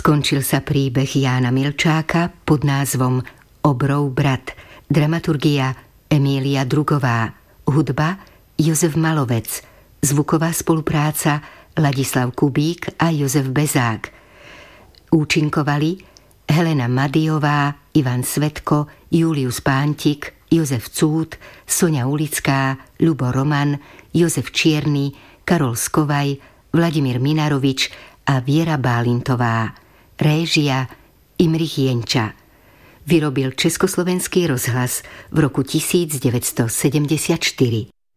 Skončil sa príbeh Jána Milčáka pod názvom Obrov brat. Dramaturgia Emília Drugová. Hudba Jozef Malovec. Zvuková spolupráca Ladislav Kubík a Jozef Bezák. Účinkovali Helena Madiová, Ivan Svetko, Julius Pántik, Jozef Cút, Soňa Ulická, Ľubo Roman, Jozef Čierny, Karol Skovaj, Vladimír Minarovič a Viera Bálintová. Réžia Imrich Jenča. Vyrobil Československý rozhlas v roku 1974.